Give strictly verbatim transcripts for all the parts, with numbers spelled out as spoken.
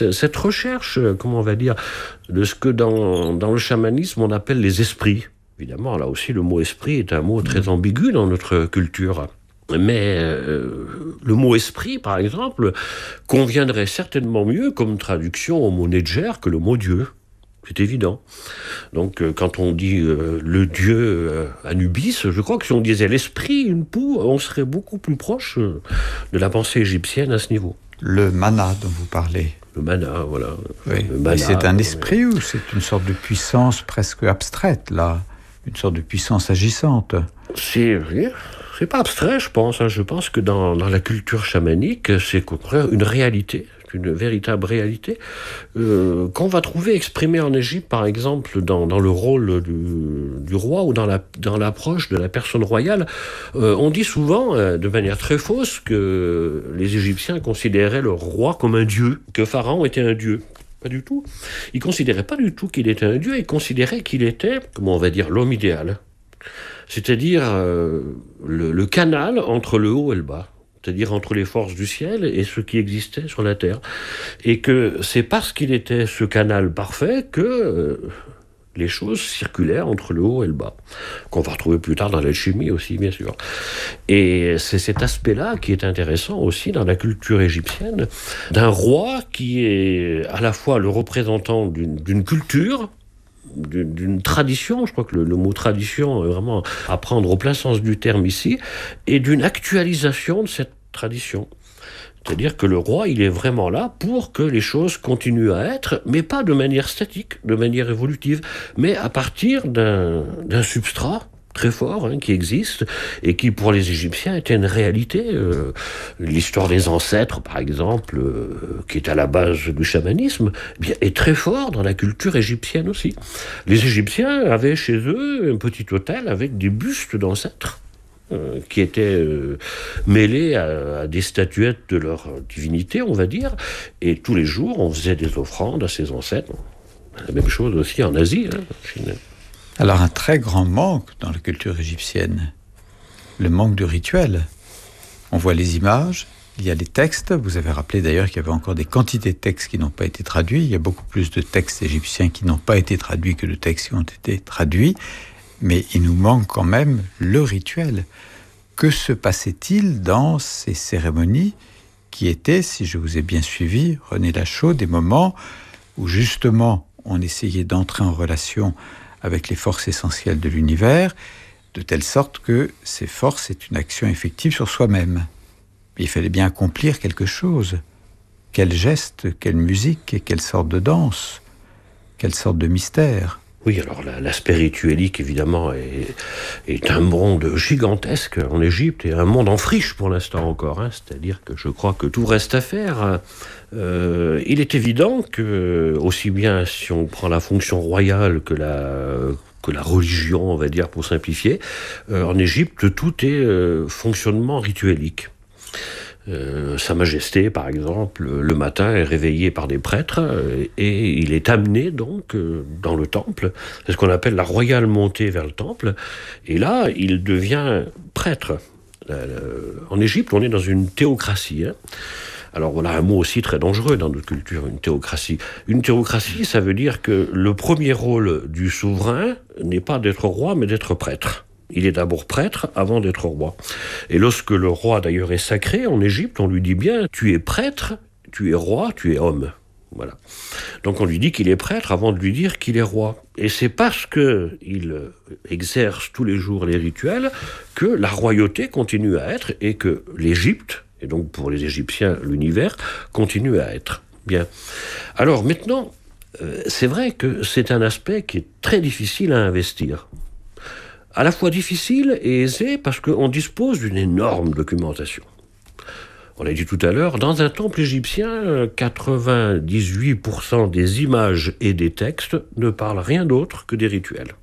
cette recherche, comment on va dire, de ce que dans, dans le chamanisme on appelle les esprits. Évidemment, là aussi, le mot esprit est un mot très ambigu dans notre culture. Mais euh, le mot esprit, par exemple, conviendrait certainement mieux comme traduction au mot Nedjer que le mot Dieu. C'est évident. Donc, euh, quand on dit euh, le dieu euh, Anubis, je crois que si on disait l'esprit, une poux, on serait beaucoup plus proche euh, de la pensée égyptienne à ce niveau. Le mana dont vous parlez. Le mana, voilà. Oui. Le mana, et c'est un esprit ouais. Ou c'est une sorte de puissance presque abstraite, là ? Une sorte de puissance agissante ? C'est, c'est pas abstrait, je pense. Hein. Je pense que dans, dans la culture chamanique, c'est au contraire une réalité. Une véritable réalité, euh, qu'on va trouver exprimée en Égypte, par exemple, dans, dans le rôle du, du roi ou dans, la, dans l'approche de la personne royale. Euh, on dit souvent, euh, de manière très fausse, que les Égyptiens considéraient le roi comme un dieu, que Pharaon était un dieu. Pas du tout. Ils ne considéraient pas du tout qu'il était un dieu, ils considéraient qu'il était, comment on va dire, l'homme idéal. C'est-à-dire euh, le, le canal entre le haut et le bas. C'est-à-dire entre les forces du ciel et ce qui existait sur la terre. Et que c'est parce qu'il était ce canal parfait que euh, les choses circulaient entre le haut et le bas, qu'on va retrouver plus tard dans l'alchimie aussi, bien sûr. Et c'est cet aspect-là qui est intéressant aussi dans la culture égyptienne, d'un roi qui est à la fois le représentant d'une, d'une culture, D'une, d'une tradition, je crois que le, le mot tradition est vraiment à prendre au plein sens du terme ici, et d'une actualisation de cette tradition. C'est-à-dire que le roi, il est vraiment là pour que les choses continuent à être, mais pas de manière statique, de manière évolutive, mais à partir d'un, d'un substrat très fort, hein, qui existe, et qui, pour les Égyptiens, était une réalité. Euh, l'histoire des ancêtres, par exemple, euh, qui est à la base du chamanisme, eh bien, est très fort dans la culture égyptienne aussi. Les Égyptiens avaient chez eux un petit autel avec des bustes d'ancêtres, euh, qui étaient euh, mêlés à, à des statuettes de leur divinité, on va dire, et tous les jours, on faisait des offrandes à ces ancêtres. La même chose aussi en Asie, hein, Chine. Alors un très grand manque dans la culture égyptienne, le manque de rituel. On voit les images, il y a les textes, vous avez rappelé d'ailleurs qu'il y avait encore des quantités de textes qui n'ont pas été traduits, il y a beaucoup plus de textes égyptiens qui n'ont pas été traduits que de textes qui ont été traduits, mais il nous manque quand même le rituel. Que se passait-il dans ces cérémonies qui étaient, si je vous ai bien suivi, René Lachaud, des moments où justement on essayait d'entrer en relation avec les forces essentielles de l'univers, de telle sorte que ces forces aient une action effective sur soi-même. Il fallait bien accomplir quelque chose. Quel geste, quelle musique, et quelle sorte de danse, quelle sorte de mystère. Oui, alors l'aspect rituelique, évidemment, est, est un monde gigantesque en Égypte, et un monde en friche pour l'instant encore. Hein, c'est-à-dire que je crois que tout reste à faire. Euh, il est évident que, aussi bien si on prend la fonction royale que la, que la religion, on va dire, pour simplifier, euh, en Égypte, tout est euh, fonctionnement rituelique. Euh, Sa Majesté, par exemple, le matin est réveillé par des prêtres euh, et il est amené donc euh, dans le temple. C'est ce qu'on appelle la royale montée vers le temple. Et là, il devient prêtre. Euh, en Égypte, on est dans une théocratie. Hein. Alors voilà un mot aussi très dangereux dans notre culture, une théocratie. Une théocratie, ça veut dire que le premier rôle du souverain n'est pas d'être roi, mais d'être prêtre. Il est d'abord prêtre avant d'être roi. Et lorsque le roi d'ailleurs est sacré en Égypte, on lui dit bien « tu es prêtre, tu es roi, tu es homme ». Voilà. Donc on lui dit qu'il est prêtre avant de lui dire qu'il est roi. Et c'est parce qu'il exerce tous les jours les rituels que la royauté continue à être et que l'Égypte, et donc pour les Égyptiens l'univers, continue à être. Bien. Alors maintenant, euh, c'est vrai que c'est un aspect qui est très difficile à investir. À la fois difficile et aisé parce qu'on dispose d'une énorme documentation. On l'a dit tout à l'heure, dans un temple égyptien, quatre-vingt-dix-huit pour cent des images et des textes ne parlent rien d'autre que des rituels.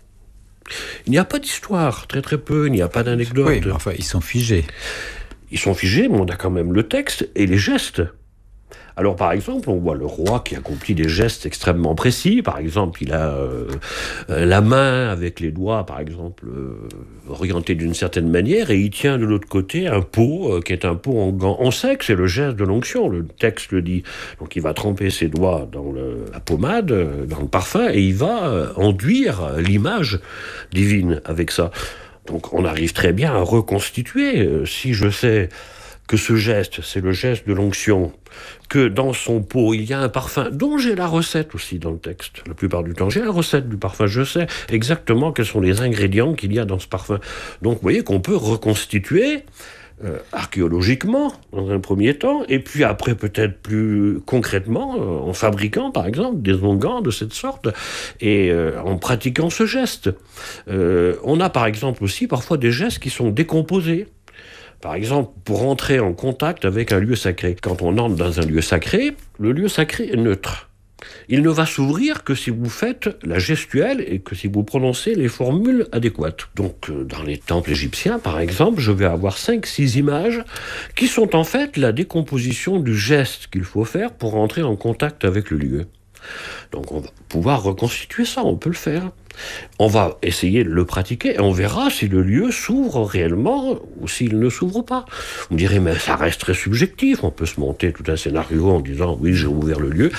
Il n'y a pas d'histoire, très très peu, il n'y a pas d'anecdote. Oui, mais enfin, ils sont figés. Ils sont figés, mais on a quand même le texte et les gestes. Alors, par exemple, on voit le roi qui accomplit des gestes extrêmement précis. Par exemple, il a euh, la main avec les doigts, par exemple, euh, orientée d'une certaine manière, et il tient de l'autre côté un pot, euh, qui est un pot en gant. On sait que c'est le geste de l'onction, le texte le dit. Donc, il va tremper ses doigts dans le, la pommade, euh, dans le parfum, et il va euh, enduire l'image divine avec ça. Donc, on arrive très bien à reconstituer. Euh, si je sais que ce geste, c'est le geste de l'onction, que dans son pot, il y a un parfum dont j'ai la recette aussi dans le texte. La plupart du temps, j'ai la recette du parfum. Je sais exactement quels sont les ingrédients qu'il y a dans ce parfum. Donc, vous voyez qu'on peut reconstituer euh, archéologiquement, dans un premier temps, et puis après, peut-être plus concrètement, euh, en fabriquant, par exemple, des onguents de cette sorte, et euh, en pratiquant ce geste. Euh, on a, par exemple, aussi parfois des gestes qui sont décomposés. Par exemple, pour entrer en contact avec un lieu sacré. Quand on entre dans un lieu sacré, le lieu sacré est neutre. Il ne va s'ouvrir que si vous faites la gestuelle et que si vous prononcez les formules adéquates. Donc, dans les temples égyptiens, par exemple, je vais avoir cinq six images qui sont en fait la décomposition du geste qu'il faut faire pour entrer en contact avec le lieu. Donc, on va pouvoir reconstituer ça, on peut le faire. On va essayer de le pratiquer et on verra si le lieu s'ouvre réellement ou s'il ne s'ouvre pas. Vous me direz, mais ça reste très subjectif, on peut se monter tout un scénario en disant, oui, j'ai ouvert le lieu.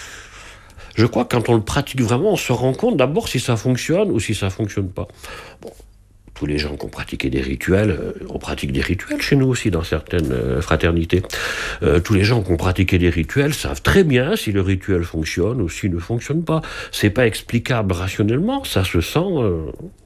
Je crois que quand on le pratique vraiment, on se rend compte d'abord si ça fonctionne ou si ça ne fonctionne pas. Bon. Tous les gens qui ont pratiqué des rituels, euh, on pratique des rituels chez nous aussi dans certaines euh, fraternités. Euh, tous les gens qui ont pratiqué des rituels savent très bien si le rituel fonctionne ou s'il ne fonctionne pas. C'est pas explicable rationnellement, ça se sent euh,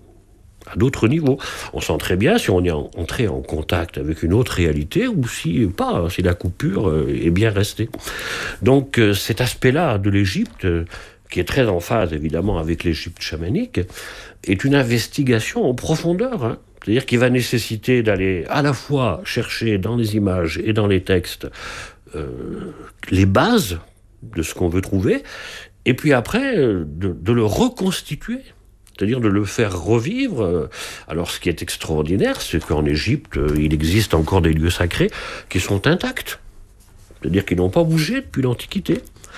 à d'autres niveaux. On sent très bien si on est en, entré en contact avec une autre réalité ou si pas, si la coupure euh, est bien restée. Donc euh, cet aspect-là de l'Égypte, euh, qui est très en phase évidemment avec l'Égypte chamanique, est une investigation en profondeur, hein. C'est-à-dire qu'il va nécessiter d'aller à la fois chercher dans les images et dans les textes euh, les bases de ce qu'on veut trouver, et puis après de, de le reconstituer, c'est-à-dire de le faire revivre. Alors ce qui est extraordinaire, c'est qu'en Égypte, il existe encore des lieux sacrés qui sont intacts, c'est-à-dire qu'ils n'ont pas bougé depuis l'Antiquité.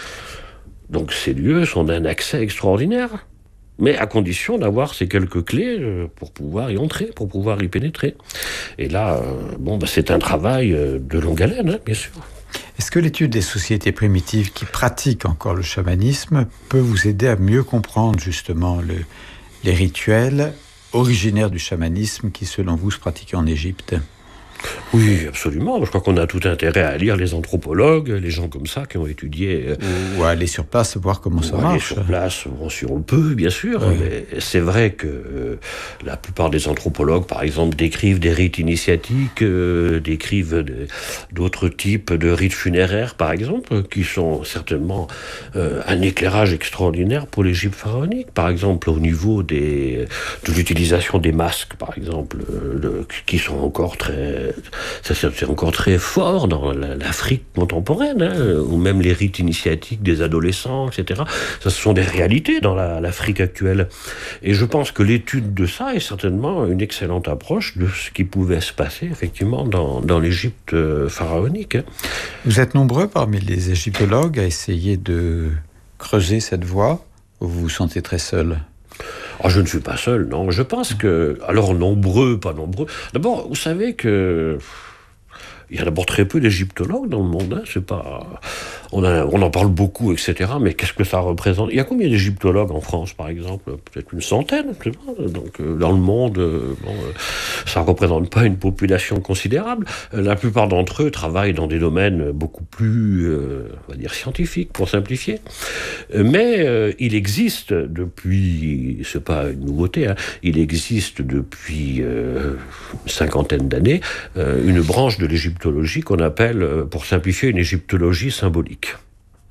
Donc ces lieux sont d'un accès extraordinaire, mais à condition d'avoir ces quelques clés pour pouvoir y entrer, pour pouvoir y pénétrer. Et là, bon, bah, c'est un travail de longue haleine, hein, bien sûr. Est-ce que l'étude des sociétés primitives qui pratiquent encore le chamanisme peut vous aider à mieux comprendre justement le, les rituels originaires du chamanisme qui, selon vous, se pratiquaient en Égypte ? Oui, absolument. Je crois qu'on a tout intérêt à lire les anthropologues, les gens comme ça qui ont étudié. Ou à aller sur place, voir comment ça marche. Aller sur place, bon, si on le peut, bien sûr. Oui. Mais c'est vrai que euh, la plupart des anthropologues, par exemple, décrivent des rites initiatiques, euh, décrivent de, d'autres types de rites funéraires, par exemple, qui sont certainement euh, un éclairage extraordinaire pour l'Égypte pharaonique. Par exemple, au niveau des, de l'utilisation des masques, par exemple, euh, de, qui sont encore très... Ça, c'est encore très fort dans l'Afrique contemporaine, hein, ou même les rites initiatiques des adolescents, et cetera. Ça, ce sont des réalités dans la, l'Afrique actuelle. Et je pense que l'étude de ça est certainement une excellente approche de ce qui pouvait se passer, effectivement, dans, dans l'Égypte pharaonique. Vous êtes nombreux parmi les égyptologues à essayer de creuser cette voie, ou vous vous sentez très seul ? Oh, je ne suis pas seul, non. Je pense que... Alors, nombreux, pas nombreux... D'abord, vous savez que... Il y a d'abord très peu d'égyptologues dans le monde, hein, c'est pas... On, a, on en parle beaucoup, et cetera, mais qu'est-ce que ça représente ? Il y a combien d'égyptologues en France, par exemple ? Peut-être une centaine, je sais pas. Donc, euh, dans le monde, euh, bon, euh, ça ne représente pas une population considérable. Euh, la plupart d'entre eux travaillent dans des domaines beaucoup plus, euh, on va dire, scientifiques, pour simplifier. Euh, mais euh, il existe depuis, c'est pas une nouveauté, hein, il existe depuis euh, une cinquantaine d'années, euh, une branche de l'égyptologie qu'on appelle, pour simplifier, une égyptologie symbolique.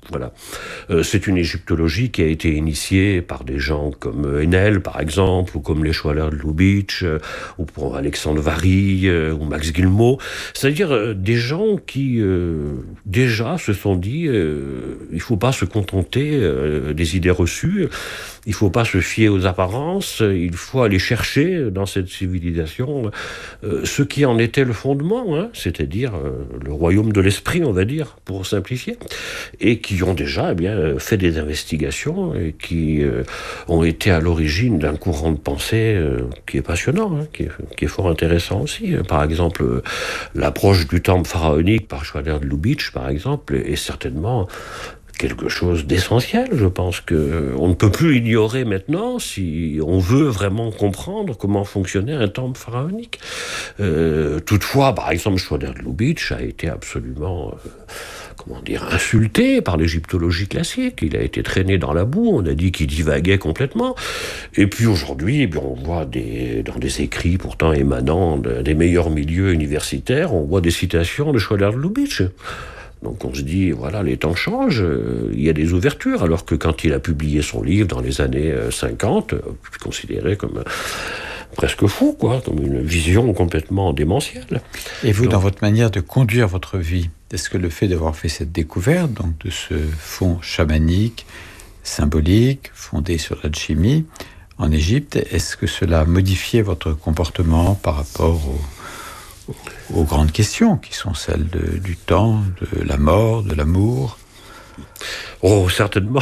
Voilà. Euh, c'est une égyptologie qui a été initiée par des gens comme Enel, par exemple, ou comme les Schwaller de Lubitsch, euh, ou pour Alexandre Vary, euh, ou Max Guillemot. C'est-à-dire euh, des gens qui, euh, déjà, se sont dit euh, il ne faut pas se contenter euh, des idées reçues, il ne faut pas se fier aux apparences, il faut aller chercher dans cette civilisation euh, ce qui en était le fondement, hein, c'est-à-dire euh, le royaume de l'esprit, on va dire, pour simplifier, et qui ont déjà eh bien, fait des investigations et qui euh, ont été à l'origine d'un courant de pensée euh, qui est passionnant, hein, qui, est, qui est fort intéressant aussi. Par exemple, euh, l'approche du temple pharaonique par Schwaller de Lubitsch, par exemple, est certainement quelque chose d'essentiel. Je pense qu'on ne peut plus ignorer maintenant si on veut vraiment comprendre comment fonctionnait un temple pharaonique. Euh, toutefois, par exemple, Schwaller de Lubitsch a été absolument... Euh, comment dire, insulté par l'égyptologie classique. Il a été traîné dans la boue, on a dit qu'il divaguait complètement. Et puis aujourd'hui, eh bien, on voit des, dans des écrits pourtant émanant de, des meilleurs milieux universitaires, on voit des citations de Schwaller de Lubitsch. Donc on se dit, voilà, les temps changent, euh, il y a des ouvertures, alors que quand il a publié son livre dans les années cinquante, euh, considéré comme... Euh, presque fou, quoi, comme une vision complètement démentielle. Et vous, donc, dans votre manière de conduire votre vie, est-ce que le fait d'avoir fait cette découverte, donc de ce fond chamanique, symbolique, fondé sur l'alchimie, en Égypte, est-ce que cela a modifié votre comportement par rapport aux, aux, aux grandes questions, qui sont celles de, du temps, de la mort, de l'amour ? Oh, certainement.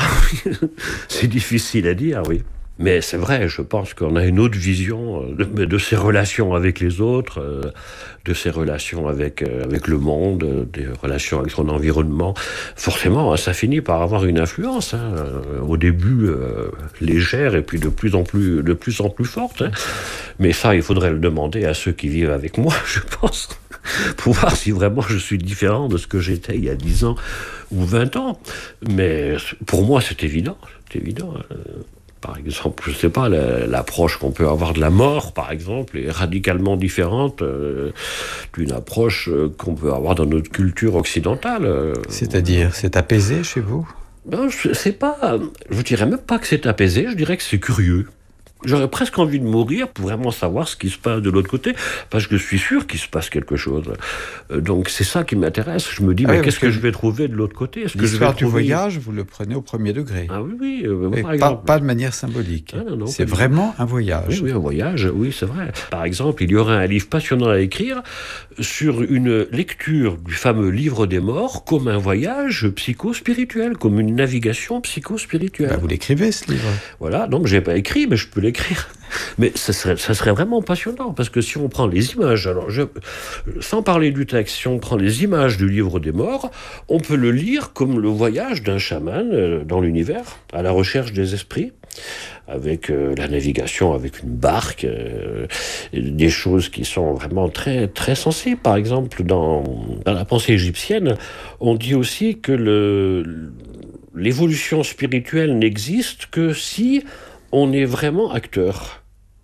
C'est difficile à dire, oui. Mais c'est vrai, je pense qu'on a une autre vision de, de ses relations avec les autres, euh, de ses relations avec, euh, avec le monde, euh, des relations avec son environnement. Forcément, ça finit par avoir une influence, hein, euh, au début euh, légère et puis de plus en plus, de plus en plus forte. Hein. Mais ça, il faudrait le demander à ceux qui vivent avec moi, je pense, pour voir si vraiment je suis différent de ce que j'étais il y a dix ans ou vingt ans. Mais pour moi, c'est évident, c'est évident. Hein. Par exemple, je ne sais pas, la, l'approche qu'on peut avoir de la mort, par exemple, est radicalement différente euh, d'une approche euh, qu'on peut avoir dans notre culture occidentale. Euh, C'est-à-dire, euh, c'est apaisé chez vous ? Ben, c'est pas, je dirais même pas que c'est apaisé, je dirais que c'est curieux. J'aurais presque envie de mourir pour vraiment savoir ce qui se passe de l'autre côté, parce que je suis sûr qu'il se passe quelque chose. Donc c'est ça qui m'intéresse. Je me dis, ah mais oui, qu'est-ce que, que je vais trouver de l'autre côté ? Est-ce que l'histoire je vais trouver... du voyage, vous le prenez au premier degré. Ah oui, oui. Euh, par pas, exemple. pas de manière symbolique. Ah, non, non, c'est vraiment un voyage. Oui, oui, un voyage, oui, c'est vrai. Par exemple, il y aurait un livre passionnant à écrire sur une lecture du fameux livre des morts comme un voyage psycho-spirituel, comme une navigation psycho-spirituelle. Bah, vous l'écrivez, ce livre. Voilà, donc je n'ai pas écrit, mais je peux l'écrire. Mais ça serait, ça serait vraiment passionnant, parce que si on prend les images, alors je, sans parler du texte, si on prend les images du livre des morts, on peut le lire comme le voyage d'un chaman dans l'univers, à la recherche des esprits, avec euh, la navigation avec une barque, euh, des choses qui sont vraiment très, très sensibles. Par exemple, dans, dans la pensée égyptienne, on dit aussi que le, l'évolution spirituelle n'existe que si on est vraiment acteur.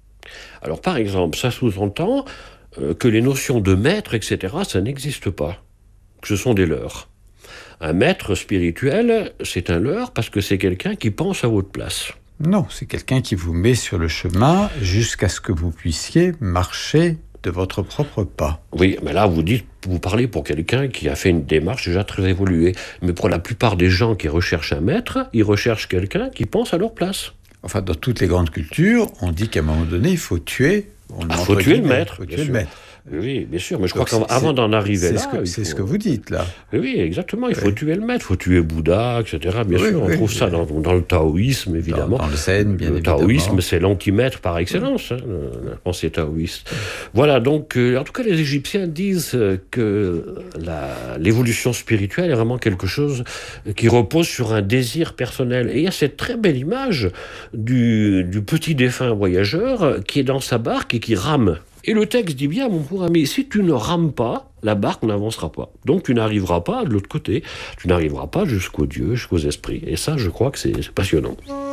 Alors, par exemple, ça sous-entend euh, que les notions de maître, et cetera, ça n'existe pas. Que ce sont des leurres. Un maître spirituel, c'est un leurre parce que c'est quelqu'un qui pense à votre place. Non, c'est quelqu'un qui vous met sur le chemin jusqu'à ce que vous puissiez marcher de votre propre pas. Oui, mais là, vous dites, vous parlez pour quelqu'un qui a fait une démarche déjà très évoluée. Mais pour la plupart des gens qui recherchent un maître, ils recherchent quelqu'un qui pense à leur place. Enfin, dans toutes les grandes cultures, on dit qu'à un moment donné, il faut tuer... Il ah, faut tuer le maître. Il faut tuer le maître. Oui, bien sûr, mais je Donc crois qu'avant d'en arriver c'est là... Ce que, c'est faut... ce que vous dites, là. Oui, exactement, il faut oui. tuer le maître, il faut tuer Bouddha, et cetera. Bien oui, sûr, oui, on trouve oui. ça dans, dans le taoïsme, évidemment. Dans, dans le zen, bien le évidemment. Le taoïsme, c'est l'antimètre par excellence, hein, la pensée taoïste. Voilà, donc, euh, en tout cas, les Égyptiens disent que la, l'évolution spirituelle est vraiment quelque chose qui repose sur un désir personnel. Et il y a cette très belle image du, du petit défunt voyageur qui est dans sa barque et qui rame. Et le texte dit bien, mon pauvre ami, si tu ne rames pas, la barque n'avancera pas. Donc tu n'arriveras pas de l'autre côté, tu n'arriveras pas jusqu'aux dieux, jusqu'aux esprits. Et ça, je crois que c'est, c'est passionnant.